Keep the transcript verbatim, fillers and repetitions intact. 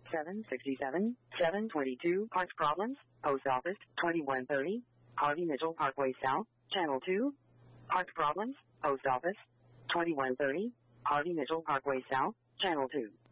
seven sixty-seven, seven twenty-two, Parts Problems, Post Office, twenty-one thirty, Harvey Mitchell Parkway South, Channel two. Parts Problems, Post Office, twenty-one thirty, Harvey Mitchell Parkway South, Channel two.